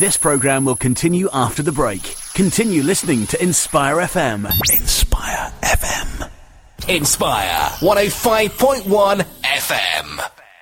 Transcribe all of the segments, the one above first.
This programme will continue after the break. Continue listening to Inspire FM. Inspire FM. Inspire 105.1 FM.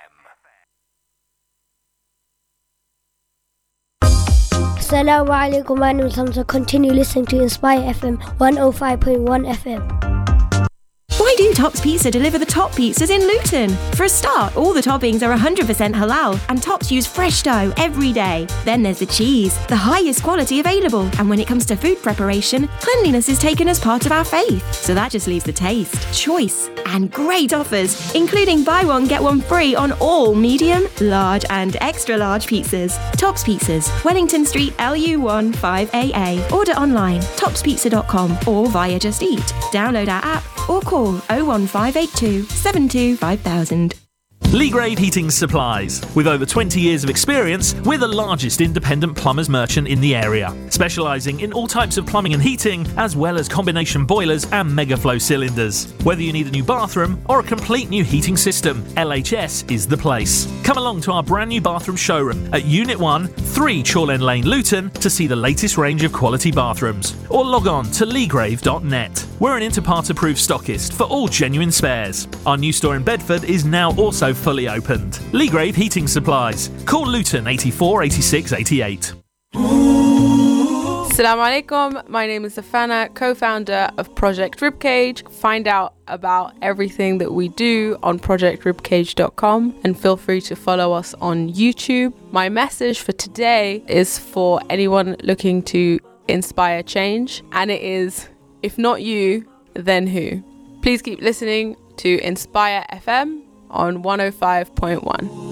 Assalamu alaikum, my name is Hamza. Continue listening to Inspire FM 105.1 FM. Why do Tops Pizza deliver the top pizzas in Luton? For a start, all the toppings are 100% halal and Tops use fresh dough every day. Then there's the cheese, the highest quality available. And when it comes to food preparation, cleanliness is taken as part of our faith. So that just leaves the taste, choice and great offers, including buy one, get one free on all medium, large and extra large pizzas. Tops Pizzas, Wellington Street, LU1 5AA. Order online, topspizza.com or via Just Eat. Download our app or call 01582 72 5000. Leagrave Heating Supplies. With over 20 years of experience, we're the largest independent plumbers merchant in the area, specialising in all types of plumbing and heating, as well as combination boilers and megaflow cylinders. Whether you need a new bathroom or a complete new heating system, LHS is the place. Come along to our brand new bathroom showroom at Unit 1, 3 Chorlend Lane, Luton, to see the latest range of quality bathrooms, or log on to leagrave.net. We're an Interpart approved stockist for all genuine spares. Our new store in Bedford is now also fully opened. Leagrave Heating Supplies. Call Luton 84 86 88. Assalamu alaikum, my name is Safana, co-founder of Project Ribcage. Find out about everything that we do on projectribcage.com and feel free to follow us on YouTube. My message for today is for anyone looking to inspire change, and it is, if not you, then who? Please keep listening to Inspire FM on 105.1.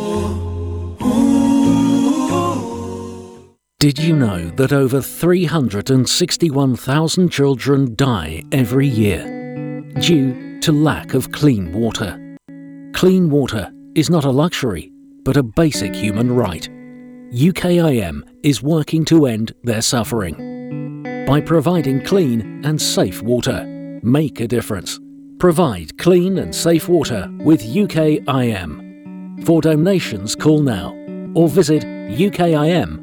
Did you know that over 361,000 children die every year due to lack of clean water? Clean water is not a luxury, but a basic human right. UKIM is working to end their suffering. By providing clean and safe water, make a difference. Provide clean and safe water with UKIM. For donations, call now or visit ukim.org.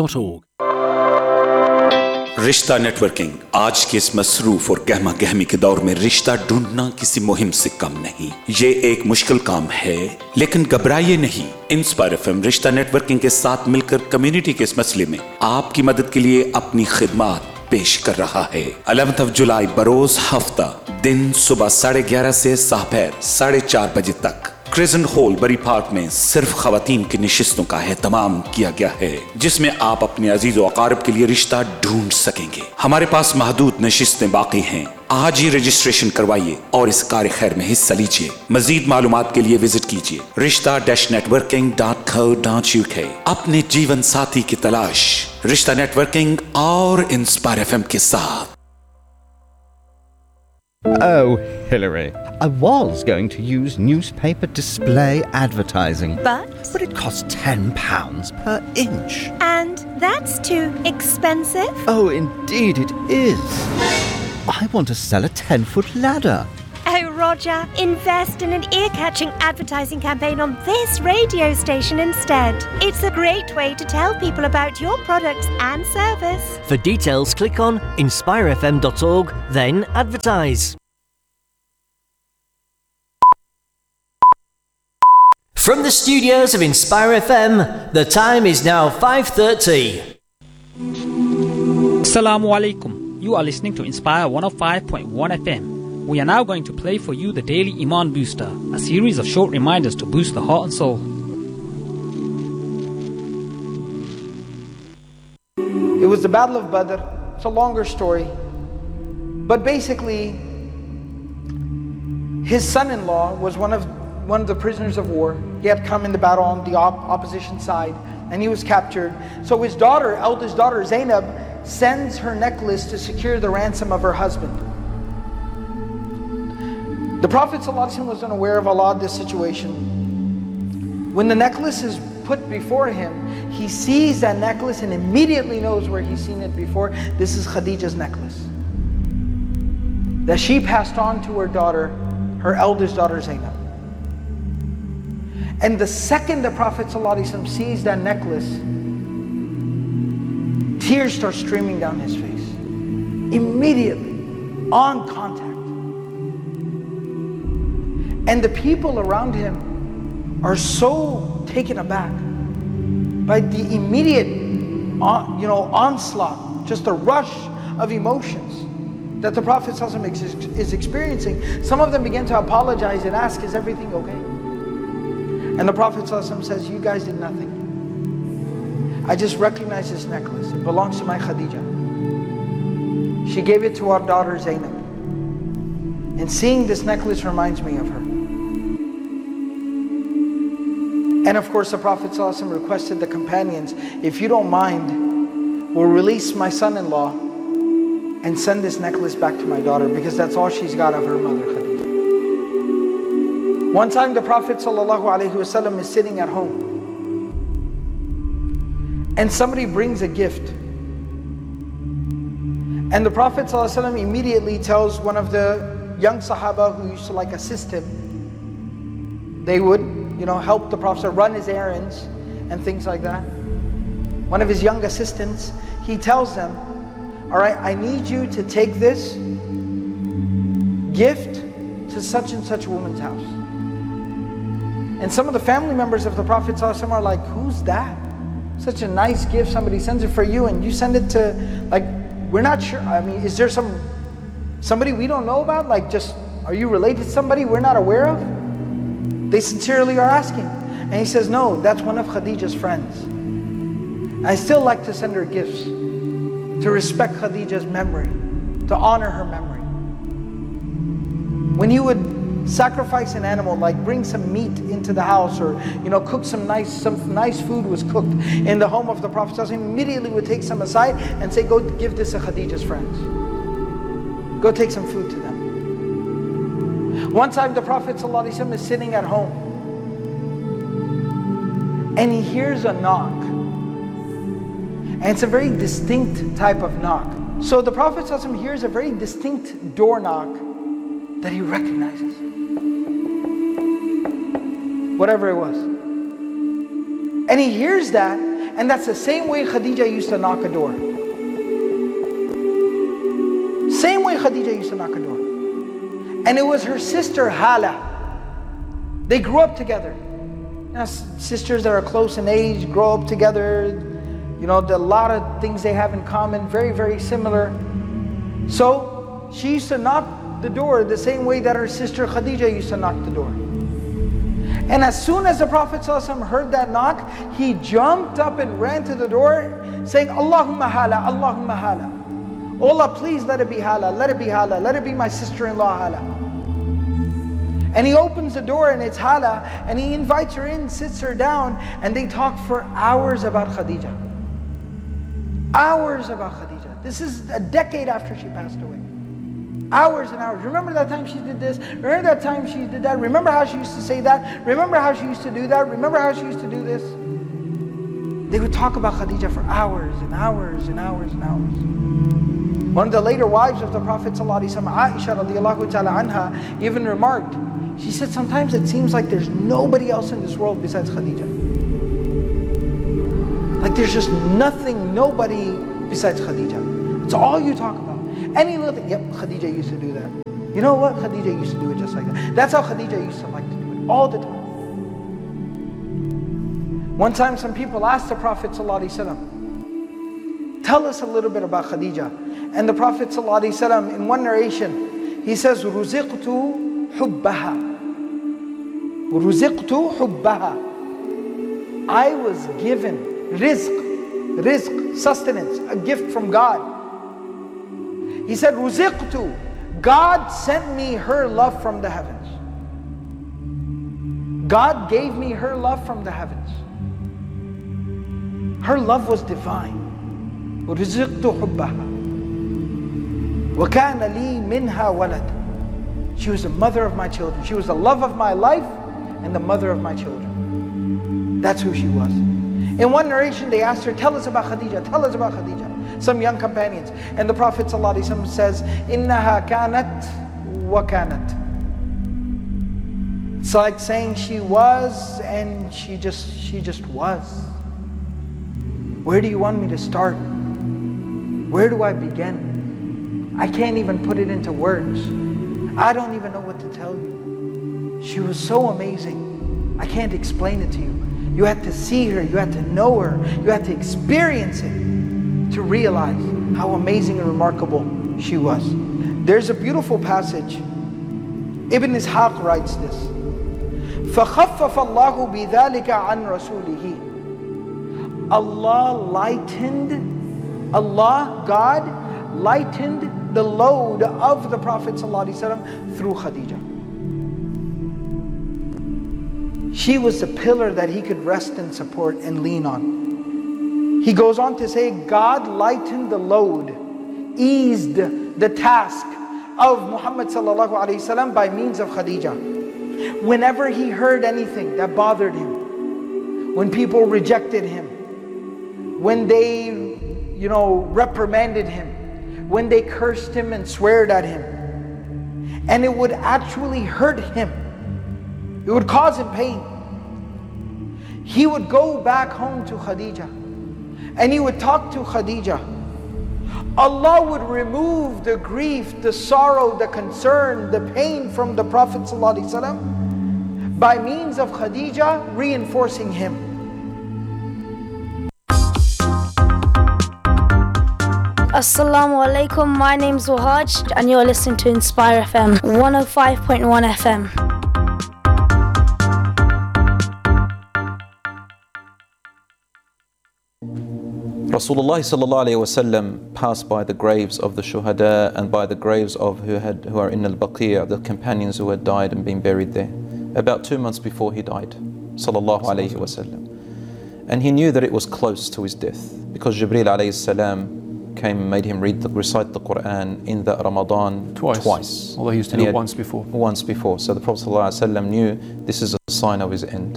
रिश्ता networking आज के इस मसरूफ और गहमा गहमी के दौर में रिश्ता ढूंढना किसी मुहिम से कम नहीं। ये एक मुश्किल काम है, लेकिन घबराइए नहीं। इंस्पायर एफएम रिश्ता नेटवर्किंग के साथ मिलकर कम्युनिटी के इस मसले में आपकी मदद के लिए अपनी खिदमत पेश कर रहा है। 11 जुलाई बरोज हफ्ता दिन सुबह 11:30 से दोपहर 4:30 बजे तक क्रिजेंट हॉल बरी पार्क में सिर्फ खवातीन की निशिस्तों का एहतमाम किया गया है, जिसमें आप अपने अजीज व अकारिब के लिए रिश्ता ढूंढ सकेंगे। हमारे पास महदूद निशिस्तें बाकी हैं। आज ही रजिस्ट्रेशन करवाइए और इस कार्य खैर में हिस्सा लीजिए। मजीद मालूमात के लिए विजिट कीजिए rishta-networking.co.uk। अपने जीवन साथी की तलाश रिश्ता नेटवर्किंग और इंस्पायर एफएम के साथ। Oh, Hillary, I was going to use newspaper display advertising. But it costs £10 per inch. And that's too expensive? Oh, indeed it is. I want to sell a 10-foot ladder. Oh, Roger, invest in an ear-catching advertising campaign on this radio station instead. It's a great way to tell people about your products and service. For details, click on inspirefm.org, then advertise. From the studios of Inspire FM, the time is now 5:30. Assalamu alaikum. You are listening to Inspire 105.1 FM. We are now going to play for you the Daily Iman Booster, a series of short reminders to boost the heart and soul. It was the Battle of Badr. It's a longer story. But basically, his son-in-law was one of the prisoners of war. He had come in the battle on the opposition side, and he was captured. So his daughter, eldest daughter, Zainab, sends her necklace to secure the ransom of her husband. The Prophet ﷺ was unaware of this situation. When the necklace is put before him, he sees that necklace and immediately knows where he's seen it before. This is Khadija's necklace that she passed on to her daughter, her eldest daughter Zainab. And the second the Prophet ﷺ sees that necklace, Tears start streaming down his face. Immediately, on contact. And the people around him are so taken aback by the immediate onslaught, just a rush of emotions that the Prophet ﷺ is experiencing. Some of them begin to apologize and ask, is everything okay? And the Prophet ﷺ says, you guys did nothing. I just recognize this necklace. It belongs to my Khadija. She gave it to our daughter Zainab. And seeing this necklace reminds me of her. And of course the Prophet ﷺ requested the companions, if you don't mind, we'll release my son-in-law and send this necklace back to my daughter, because that's all she's got of her mother Khadija. One time the Prophet ﷺ is sitting at home, and somebody brings a gift. And the Prophet ﷺ immediately tells one of the young Sahaba who used to assist him, they would help the Prophet run his errands and things like that. One of his young assistants, he tells them, all right, I need you to take this gift to such and such woman's house. And some of the family members of the Prophet ﷺ are like, who's that? Such a nice gift, somebody sends it for you and you send it to, we're not sure. I mean, is there somebody we don't know about? Are you related to somebody we're not aware of? They sincerely are asking. And he says, no, that's one of Khadija's friends. I still like to send her gifts to respect Khadija's memory, to honor her memory. When you would sacrifice an animal, bring some meat into the house, or cook some nice food was cooked in the home of the Prophet, immediately would take some aside and say, go give this to Khadija's friends. Go take some food to them. One time the Prophet ﷺ is sitting at home and he hears a knock. And it's a very distinct type of knock. So the Prophet ﷺ hears a very distinct door knock that he recognizes. Whatever it was. And he hears that, and that's the same way Khadija used to knock a door. Same way Khadija used to knock a door. And it was her sister Hala. They grew up together. Sisters that are close in age grow up together. A lot of things they have in common, very, very similar. So she used to knock the door the same way that her sister Khadija used to knock the door. And as soon as the Prophet ﷺ heard that knock, he jumped up and ran to the door saying, Allahumma hala, Allahumma hala. Oh Allah, please let it be Hala, let it be Hala, let it be my sister-in-law Hala. And he opens the door and it's Hala, and he invites her in, sits her down, and they talk for hours about Khadija. Hours about Khadija. This is a decade after she passed away. Hours and hours. Remember that time she did this? Remember that time she did that? Remember how she used to say that? Remember how she used to do that? Remember how she used to do this? They would talk about Khadija for hours and hours and hours and hours. One of the later wives of the Prophet ﷺ, Aisha radiallahu ta'ala anha, even remarked, she said, sometimes it seems like there's nobody else in this world besides Khadija. There's just nothing, nobody besides Khadija. It's all you talk about. Any little thing, yep, Khadija used to do that. You know what? Khadija used to do it just like that. That's how Khadija used to like to do it, all the time. One time some people asked the Prophet ﷺ, tell us a little bit about Khadija. And the Prophet ﷺ, in one narration, he says, رُزِقْتُ حُبَّهَا رُزِقْتُ حُبَّهَا. I was given rizq, sustenance, a gift from God. He said, رُزِقْتُ. God sent me her love from the heavens. God gave me her love from the heavens. Her love was divine. رُزِقْتُ حُبَّهَا وَكَانَ لِي مِنْهَا وَلَدٌ. She was the mother of my children. She was the love of my life and the mother of my children. That's who she was. In one narration they asked her, tell us about Khadija, tell us about Khadija. Some young companions. And the Prophet ﷺ says, إِنَّهَا كَانَتْ وَكَانَتْ. It's like saying she was and she just was. Where do you want me to start? Where do I begin? I can't even put it into words. I don't even know what to tell you. She was so amazing. I can't explain it to you. You had to see her, you had to know her, you had to experience it to realize how amazing and remarkable she was. There's a beautiful passage. Ibn Ishaq writes this. فَخَفَّفَ اللَّهُ بِذَلِكَ عَنْ رَسُولِهِ. God lightened the load of the Prophet ﷺ through Khadijah. She was the pillar that he could rest and support and lean on. He goes on to say, God lightened the load, eased the task of Muhammad ﷺ by means of Khadijah. Whenever he heard anything that bothered him, when people rejected him, when they, reprimanded him, when they cursed him and sweared at him, and it would actually hurt him, it would cause him pain, he would go back home to Khadijah and he would talk to Khadijah. Allah would remove the grief, the sorrow, the concern, the pain from the Prophet ﷺ by means of Khadijah reinforcing him. Assalamu alaikum, my name's Wahaj and you're listening to Inspire FM 105.1 FM. Rasulullah sallallahu alayhi wasallam passed by the graves of the shuhada and by the graves of who are in al-Baqi', the companions who had died and been buried there, about 2 months before he died, sallallahu alayhi wasallam. And he knew that it was close to his death because Jibreel alayhi salam came and made him recite the Quran in the Ramadan twice. Although he used to do it once before. Once before. So the Prophet ﷺ knew this is a sign of his end.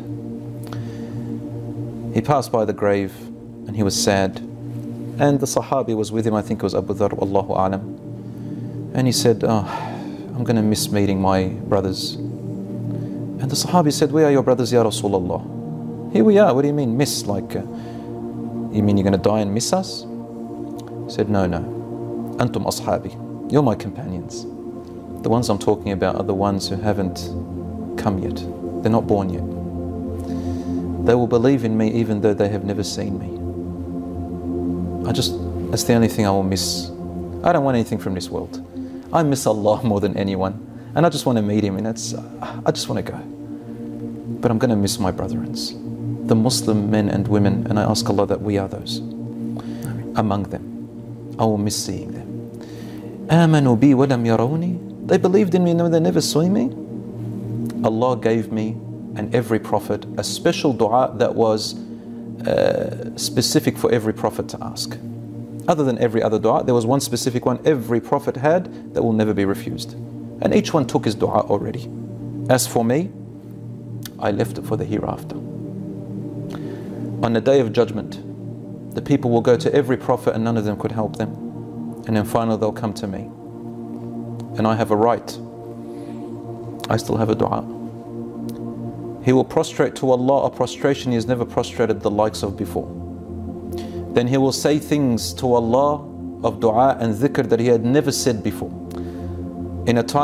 He passed by the grave and he was sad. And the Sahabi was with him, I think it was Abu Dharr, Allahu A'lam. And he said, I'm going to miss meeting my brothers. And the Sahabi said, where are your brothers, Ya Rasulullah? Here we are, what do you mean miss? Like, you mean you're going to die and miss us? He said, no. Antum ashabi. You're my companions. The ones I'm talking about are the ones who haven't come yet. They're not born yet. They will believe in me even though they have never seen me. That's the only thing I will miss. I don't want anything from this world. I miss Allah more than anyone. And I just want to meet Him, and I just want to go. But I'm going to miss my brethrens, the Muslim men and women, and I ask Allah that we are those. Among them. I will miss seeing them. آمنوا بي ولم يروني. They believed in me and they never saw me. Allah gave me and every prophet a special dua that was specific for every prophet to ask. Other than every other dua, there was one specific one every prophet had that will never be refused. And each one took his dua already. As for me, I left it for the hereafter. On the day of judgment, the people will go to every prophet and none of them could help them. And then finally they'll come to me. And I have a right. I still have a dua. He will prostrate to Allah a prostration he has never prostrated the likes of before. Then he will say things to Allah of dua and dhikr that he had never said before. In a time